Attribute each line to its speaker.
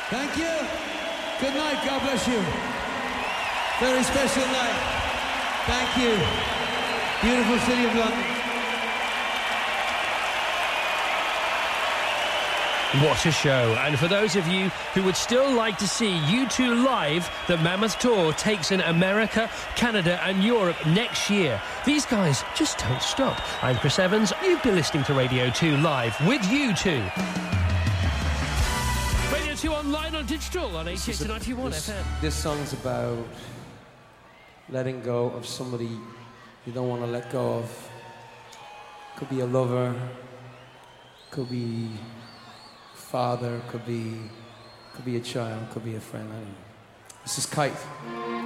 Speaker 1: Thank you. Good night. God bless you. Very special night. Thank you. Beautiful city of London.
Speaker 2: What a show. And for those of you who would still like to see U2 live, the Mammoth Tour takes in America, Canada and Europe next year. These guys just don't stop. I'm Chris Evans. You've been listening to Radio 2 Live with U2. Radio 2 online on digital on 88 to 91 FM.
Speaker 1: This song's about letting go of somebody you don't want to let go of. Could be a lover, could be father, could be a child, could be a friend. I don't know. This is Kite.